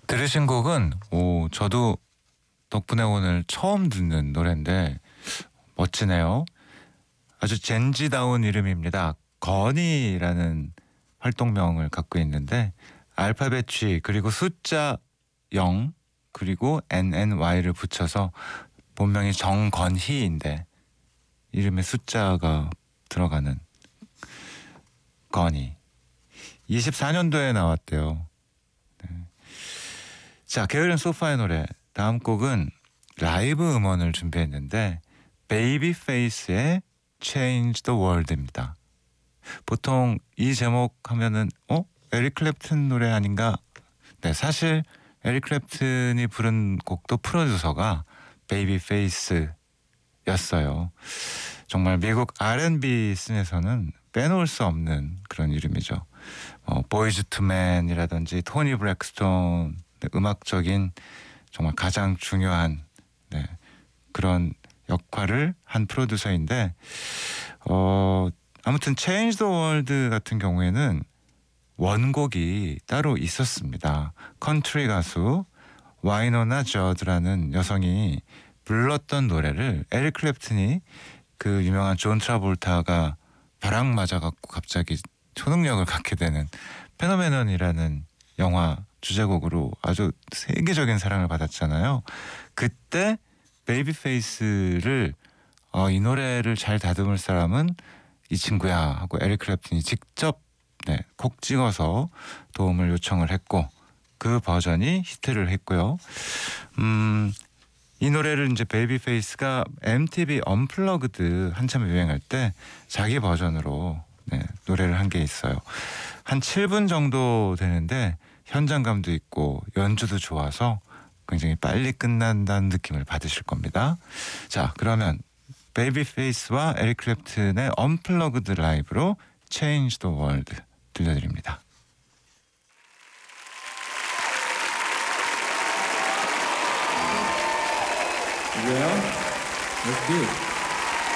들으신 곡은 저도 덕분에 오늘 처음 듣는 노래인데 멋지네요. 아주 젠지다운 이름입니다. 건이라는 활동명을 갖고 있는데 알파벳 G 그리고 숫자 0 그리고 NNY를 붙여서 본명이 정건희인데 이름에 숫자가 들어가는 건이 24년도에 나왔대요. 자, 게으른 소파의 노래 다음 곡은 라이브 음원을 준비했는데 베이비페이스의 Change the World입니다. 보통 이 제목 하면은 에릭 클랩튼 노래 아닌가? 네, 사실 에릭 클랩튼이 부른 곡도 프로듀서가 베이비페이스였어요. 정말 미국 R&B 씬에서는 빼놓을 수 없는 그런 이름이죠. 보이즈 투 맨이라든지 토니 브렉스톤 음악적인 정말 가장 중요한 그런 역할을 한 프로듀서인데 아무튼 Change the World 같은 경우에는 원곡이 따로 있었습니다. 컨트리 가수 와이노나 저드라는 여성이 불렀던 노래를 에릭 클랩튼이 그 유명한 존 트라볼타가 벼락 맞아갖고 갑자기 초능력을 갖게 되는 페노메넌이라는 영화 주제곡으로 아주 세계적인 사랑을 받았잖아요. 그때 베이비페이스를 이 노래를 잘 다듬을 사람은 이 친구야 하고 에릭 클랩튼이 직접 곡 찍어서 도움을 요청을 했고 그 버전이 히트를 했고요. 이 노래를 이제 베이비페이스가 MTV 언플러그드 한참 유행할 때 자기 버전으로 노래를 한 게 있어요. 한 7분 정도 되는데 현장감도 있고 연주도 좋아서 굉장히 빨리 끝난다는 느낌을 받으실 겁니다. 자, 그러면 베이비페이스와 에릭 클랩튼의 언플러그드 라이브로 Change the World 들려드립니다. Yeah, let's do it.